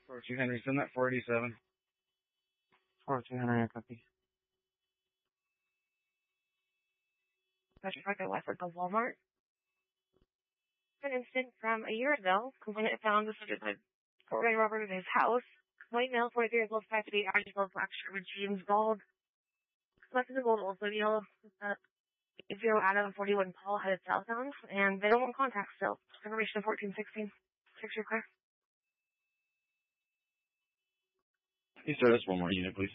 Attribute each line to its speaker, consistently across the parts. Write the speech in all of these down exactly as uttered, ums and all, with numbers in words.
Speaker 1: four oh two Henry, send that four eighty-seven.
Speaker 2: four oh two Henry, I copy.
Speaker 3: Special Traffic Westward of Walmart. An incident from a year ago. Complainant found the subject of Courtney Robert at his house. White male, forty-three years old, five to eight, orange gold, black shirt with jeans, bald. Selected the gold, also yellow. Uh, Zero Adam, forty-one Paul, headed southbound, and they don't want contact still. Information fourteen sixteen. Picture clear.
Speaker 1: Can you start us one more unit, please?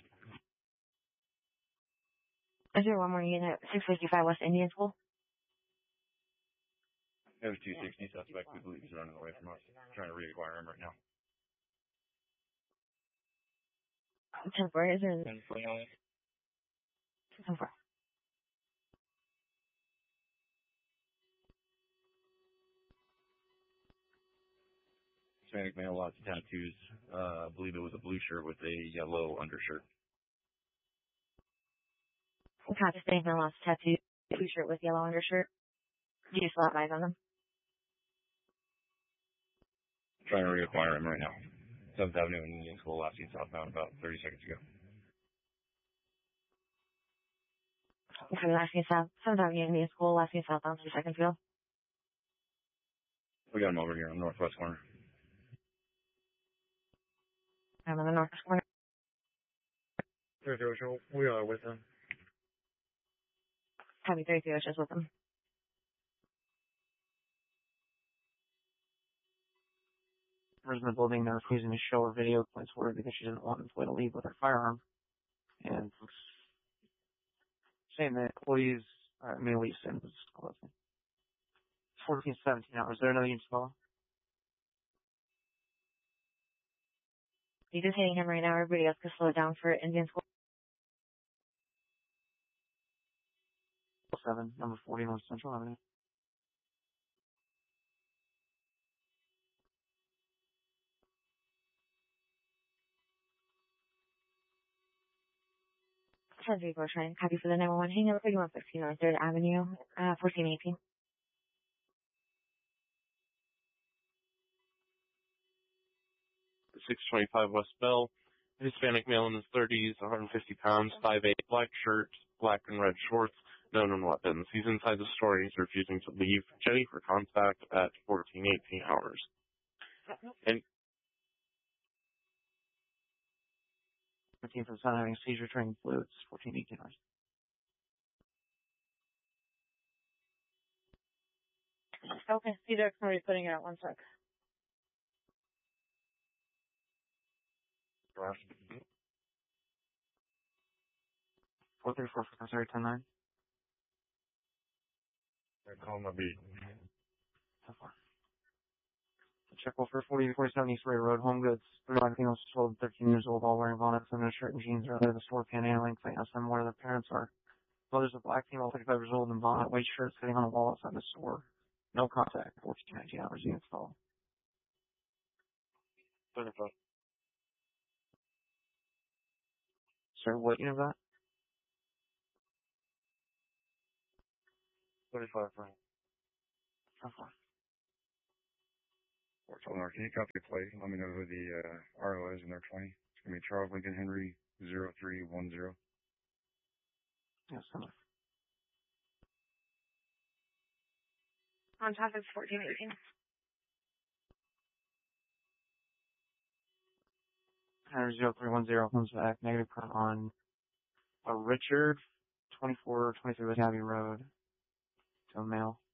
Speaker 3: Is there one more unit? six fifty-five West Indian School.
Speaker 1: We have a two sixty suspect we believe is running away from us. Trying to reacquire him right now.
Speaker 3: ten four, is there?
Speaker 1: ten four.
Speaker 3: ten four.
Speaker 1: Hispanic male, lots of tattoos. Uh, I believe it was a blue shirt with a yellow undershirt.
Speaker 3: Copy, Hispanic male, lost tattoo, blue shirt with yellow undershirt. Do you still have eyes on them?
Speaker 1: Trying to reacquire him right now. seventh Avenue and Indian School, last seen southbound about thirty seconds ago.
Speaker 3: Okay, last name south, seventh Avenue Indian School, last name southbound, thirty seconds ago.
Speaker 1: We got him over here on the northwest corner.
Speaker 3: I'm in the northwest corner.
Speaker 2: thirty-three Ocean, we are with him.
Speaker 3: Copy, thirty-three Oceans with them.
Speaker 2: In the building, they're refusing to show her video points for her because she doesn't want employee to leave with her firearm. And saying that employees are may leave soon. It's fourteen seventeen hours. Is there another unit call?
Speaker 3: You're just hitting him right now. Everybody else can slow it down for Indian School.
Speaker 2: seven, number forty, North Central Avenue.
Speaker 3: ten three four, trying. Copy for the nine one one. Hang over thirty-one fifteen North third Avenue, uh, fourteen eighteen.
Speaker 4: six twenty-five West Bell, Hispanic male in his thirties, one hundred fifty pounds, five eight, black shirt, black and red shorts, no known weapons. He's inside the store and he's refusing to leave. Jetty for contact at fourteen eighteen hours. And
Speaker 2: fifteen from Sun having seizure training fluids, fourteen eighteen hours.
Speaker 3: Okay, Cedar, I'm already putting it out. One sec.
Speaker 2: four three four, sorry, ten nine.
Speaker 1: Call my beat.
Speaker 2: So far. Check well for forty to forty-seven East Ray Road, Home Goods. Three black females, twelve to thirteen years old, all wearing bonnets and a shirt and jeans are there. The store panhandling. They ask them where their parents are. Mother's a black female, thirty-five years old, in bonnet, white shirt, sitting on a wall outside the store. No contact. fourteen nineteen hours. Units call.
Speaker 4: thirty-five.
Speaker 2: Sir, what unit is that?
Speaker 4: thirty-five, right.
Speaker 2: How far?
Speaker 1: Can you copy the plate? Let me know who the uh, R O is in their twenty. It's going to be Charles Lincoln Henry zero three one zero.
Speaker 2: Yes, sir.
Speaker 3: On top, it's fourteen eighteen.
Speaker 2: Henry zero three one zero comes back. Negative current on a Richard, twenty-four twenty-three West Abbey Road. To a male.